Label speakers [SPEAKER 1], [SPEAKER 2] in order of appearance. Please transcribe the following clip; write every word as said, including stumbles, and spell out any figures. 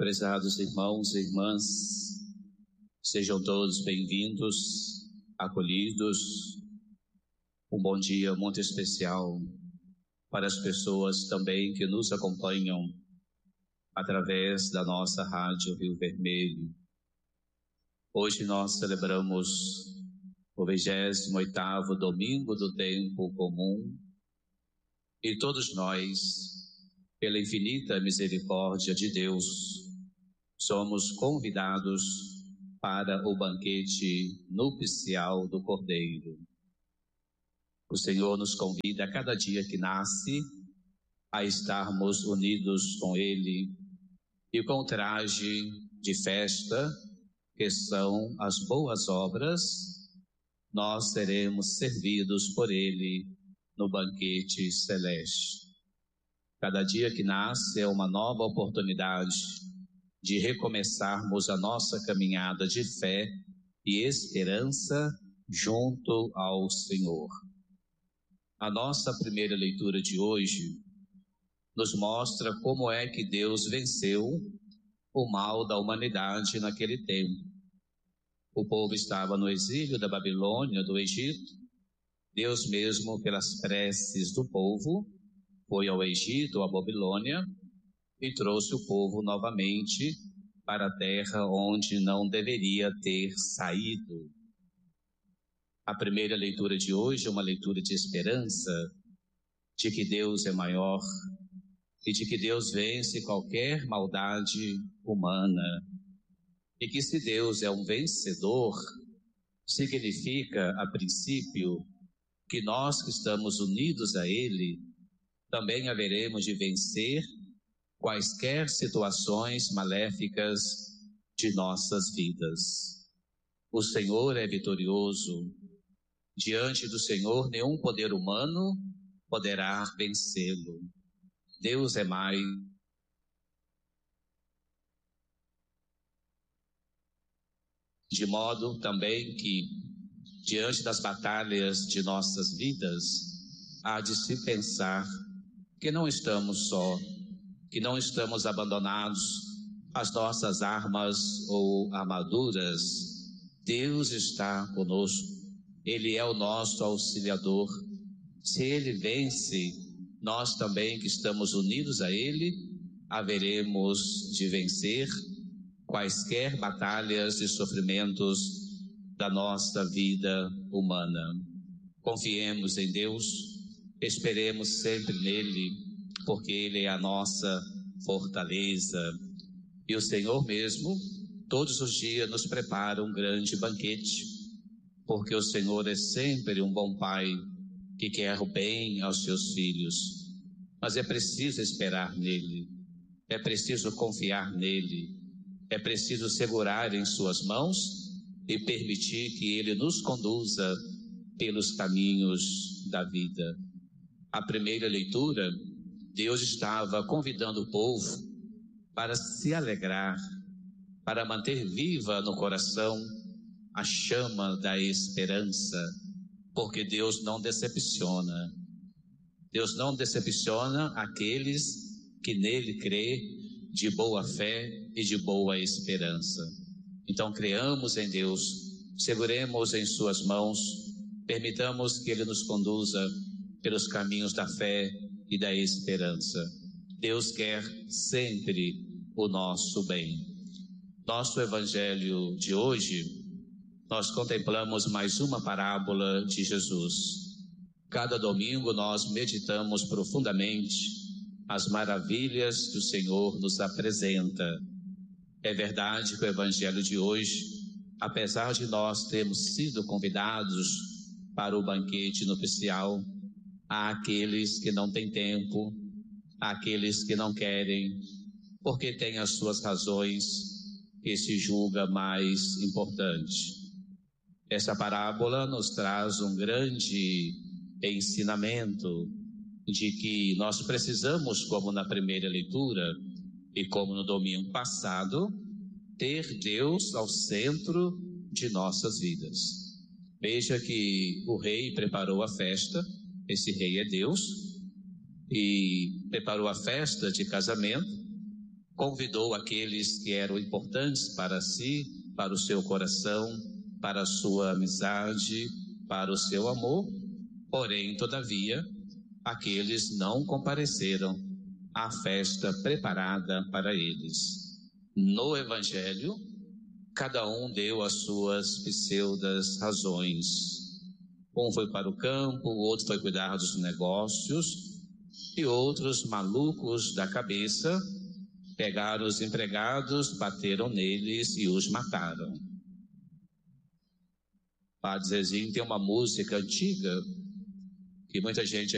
[SPEAKER 1] Prezados irmãos e irmãs, sejam todos bem-vindos, acolhidos. Um bom dia muito especial para as pessoas também que nos acompanham através da nossa Rádio Rio Vermelho. Hoje nós celebramos o vigésimo oitavo domingo do tempo comum e todos nós, pela infinita misericórdia de Deus, somos convidados para o banquete nupcial do Cordeiro. O Senhor nos convida a cada dia que nasce a estarmos unidos com Ele e com o traje de festa, que são as boas obras, nós seremos servidos por Ele no banquete celeste. Cada dia que nasce é uma nova oportunidade de recomeçarmos a nossa caminhada de fé e esperança junto ao Senhor. A nossa primeira leitura de hoje nos mostra como é que Deus venceu o mal da humanidade naquele tempo. O povo estava no exílio da Babilônia, do Egito. Deus mesmo, pelas preces do povo, foi ao Egito, à Babilônia, e trouxe o povo novamente para a terra onde não deveria ter saído. A primeira leitura de hoje é uma leitura de esperança, de que Deus é maior e de que Deus vence qualquer maldade humana. E que se Deus é um vencedor, significa, a princípio, que nós que estamos unidos a Ele, também haveremos de vencer quaisquer situações maléficas de nossas vidas. O Senhor é vitorioso. Diante do Senhor, nenhum poder humano poderá vencê-lo. Deus é mais. De modo também que, diante das batalhas de nossas vidas, há de se pensar que não estamos só, que não estamos abandonados às nossas armas ou armaduras. Deus está conosco, Ele é o nosso auxiliador. Se Ele vence, nós também que estamos unidos a Ele, haveremos de vencer quaisquer batalhas e sofrimentos da nossa vida humana. Confiemos em Deus, esperemos sempre nele, porque Ele é a nossa fortaleza. E o Senhor mesmo, todos os dias, nos prepara um grande banquete, porque o Senhor é sempre um bom Pai, que quer o bem aos seus filhos. Mas é preciso esperar nele, é preciso confiar nele, é preciso segurar em suas mãos e permitir que Ele nos conduza pelos caminhos da vida. A primeira leitura, Deus estava convidando o povo para se alegrar, para manter viva no coração a chama da esperança, porque Deus não decepciona. Deus não decepciona aqueles que nele crê de boa fé e de boa esperança. Então creamos em Deus, seguremos em suas mãos, permitamos que Ele nos conduza pelos caminhos da fé e da esperança. Deus quer sempre o nosso bem. Nosso evangelho de hoje, nós contemplamos mais uma parábola de Jesus. Cada domingo nós meditamos profundamente as maravilhas que o Senhor nos apresenta. É verdade que o evangelho de hoje, apesar de nós termos sido convidados para o banquete nupcial, há aqueles que não têm tempo, há aqueles que não querem, porque têm as suas razões que se julga mais importante. Essa parábola nos traz um grande ensinamento de que nós precisamos, como na primeira leitura e como no domingo passado, ter Deus ao centro de nossas vidas. Veja que o rei preparou a festa, esse rei é Deus, e preparou a festa de casamento convidou aqueles que eram importantes para si, para o seu coração, para a sua amizade, para o seu amor, porém, todavia, aqueles não compareceram à festa preparada para eles. No Evangelho, cada um deu as suas pseudas razões. Um foi para o campo, o outro foi cuidar dos negócios, e outros malucos da cabeça pegaram os empregados, bateram neles e os mataram. Padre Zezinho tem uma música antiga que muita gente